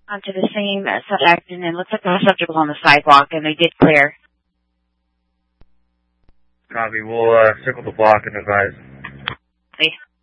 onto the same subject, and it looks like the subject was on the sidewalk, and they did clear. Copy. We'll circle the block and advise. See.